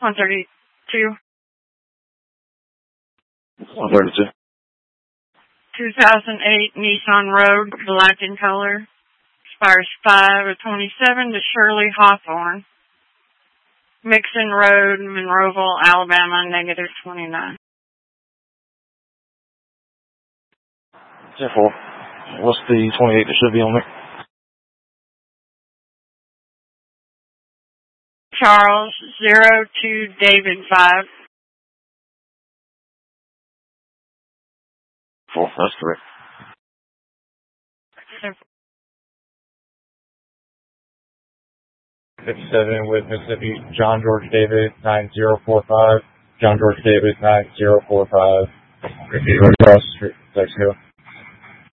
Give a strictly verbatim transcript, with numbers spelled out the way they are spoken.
one thirty-two. one thirty-two. two thousand eight Nissan Rogue, black in color. Expires five of twenty-seven to Shirley Hawthorne. Mixon Road, Monroeville, Alabama, negative twenty-nine. ten four. What's the twenty-eight that should be on there? Charles, zero two David five. Four, that's correct. fifty-seven with Mississippi, John George David, nine zero four five. John George David, nine zero four five. Across the street, Texas Hill.